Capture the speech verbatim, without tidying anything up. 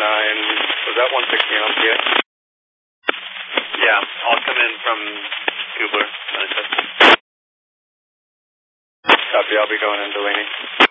nine, was that one sixteen on P A? Yeah, I'll come in from Kubler. Copy, I'll be going in Delaney.